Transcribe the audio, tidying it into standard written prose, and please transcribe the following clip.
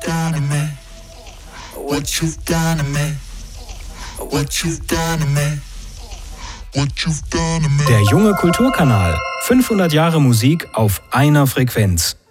done to me. What you've done to me. What you've done to me. What you've done to me. Der junge Kulturkanal. 500 Jahre Musik auf einer Frequenz.